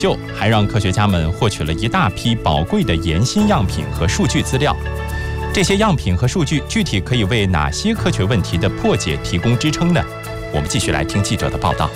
究还让科学家们获取了一大批宝贵的岩心样品和数据资料。这些样品和数据具体可以为哪些科学问题的破解提供支撑呢？我们继续来听记者的报道。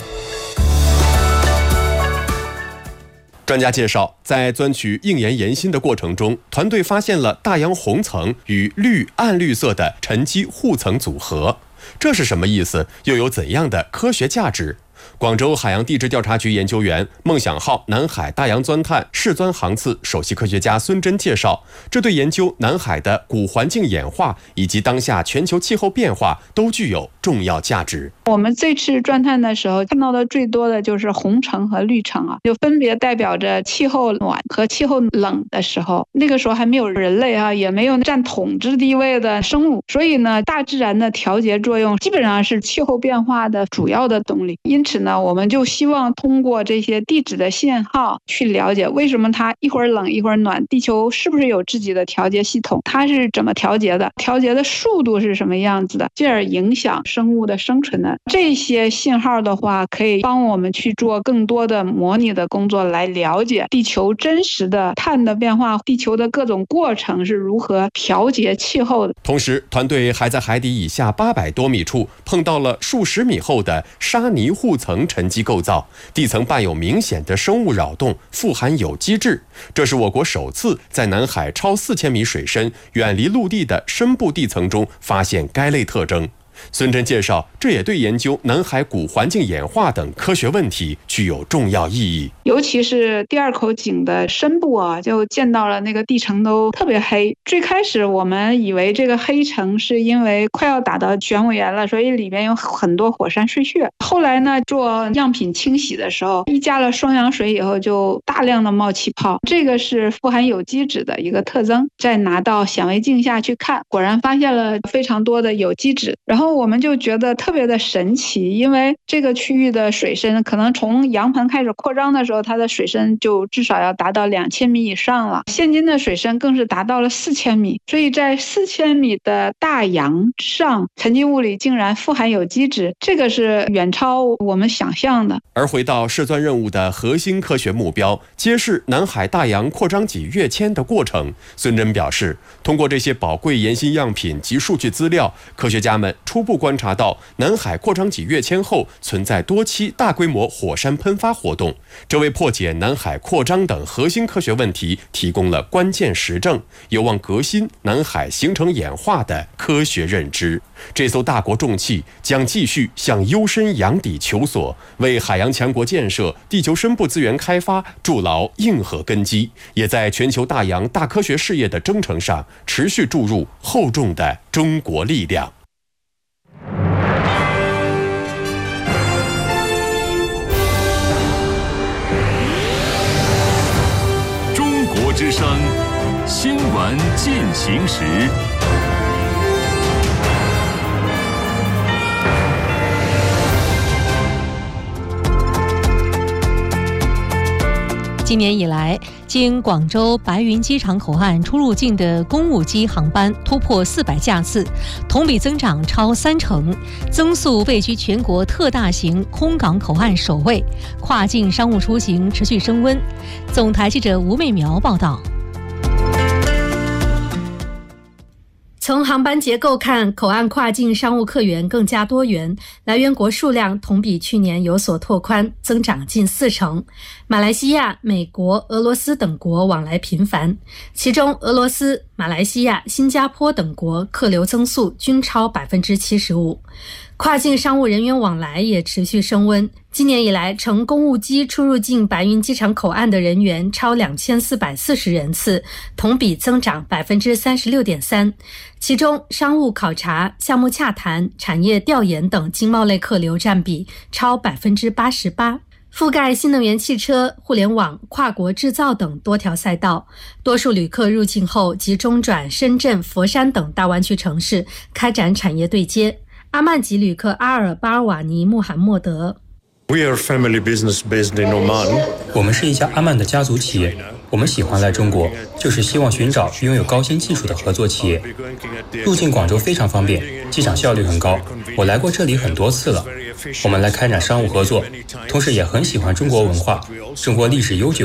专家介绍，在钻取硬岩岩心的过程中，团队发现了大洋红层与绿暗绿色的沉积护层组合。这是什么意思？又有怎样的科学价值？广州海洋地质调查局研究员、梦想号南海大洋钻探试钻航次首席科学家孙真介绍，这对研究南海的古环境演化以及当下全球气候变化都具有重要价值。 我们这次钻探的时候看到的最多的就是红层和绿层就分别代表着气候暖和气候冷的时候。那个时候还没有人类也没有占统治地位的生物，所以呢，大自然的调节作用基本上是气候变化的主要的动力。因此呢，我们就希望通过这些地质的信号去了解为什么它一会儿冷一会儿暖，地球是不是有自己的调节系统，它是怎么调节的，调节的速度是什么样子的，进而影响生物的生存的。这些信号的话可以帮我们去做更多的模拟的工作，来了解地球真实的碳的变化，地球的各种过程是如何调节气候的。 同时，团队还在海底以下800多米处碰到了数十米厚的沙泥护层沉积构造，地层伴有明显的生物扰动，富含有机质。这是我国首次在南海超4000米水深、远离陆地的深部地层中发现该类特征。孙真介绍，这也对研究南海古环境演化等科学问题具有重要意义。 尤其是第二口井的深部就见到了那个地层都特别黑。最开始我们以为这个黑层是因为快要打到玄武岩了，所以里面有很多火山碎屑。后来呢，做样品清洗的时候，一加了双氧水以后，就大量的冒气泡，这个是富含有机质的一个特征。再拿到显微镜下去看，果然发现了非常多的有机质。然后我们就觉得特别的神奇，因为这个区域的水深可能从洋盆开始扩张的时候，它的水深就至少要达到2000米以上了，现今的水深更是达到了4000米。所以在4000米的大洋上，沉积物里竟然富含有机质，这个是远超我们想象的。 而回到试钻任务的核心科学目标，揭示南海大洋扩张脊跃迁的过程，孙真表示，通过这些宝贵岩心样品及数据资料，科学家们初步观察到南海扩张脊跃迁后存在多期大规模火山喷发活动，这为破解南海扩张等核心科学问题提供了关键实证，有望革新南海形成演化的科学认知。这艘大国重器将继续向幽深洋底求索，为海洋强国建设、地球深部资源开发筑牢硬核根基，也在全球大洋大科学事业的征程上持续注入厚重的中国力量。 中国之声新闻进行时。 今年以来，经广州白云机场口岸出入境的公务机航班突破400架次，同比增长超30%，增速位居全国特大型空港口岸首位，跨境商务出行持续升温。总台记者吴美苗报道。 从航班结构看，口岸跨境商务客源更加多元，来源国数量同比去年有所拓宽，增长近40%。马来西亚、美国、俄罗斯等国往来频繁，其中俄罗斯、马来西亚、新加坡等国客流增速均超 75%。跨境商务人员往来也持续升温，今年以来乘公务机出入境白云机场口岸的人员超2440人次，同比增长 36.3%， 其中商务考察、项目洽谈、产业调研等经贸类客流占比超 88%， 覆盖新能源汽车、互联网、跨国制造等多条赛道。多数旅客入境后即中转深圳、佛山等大湾区城市，开展产业对接。阿曼籍旅客阿尔巴尔瓦尼穆罕默德， We are family business based in Oman. 我们是一家阿曼的家族企业， 我们喜欢来中国，就是希望寻找拥有高新技术的合作企业。入境广州非常方便，机场效率很高，我来过这里很多次了。我们来开展商务合作，同时也很喜欢中国文化，中国历史悠久。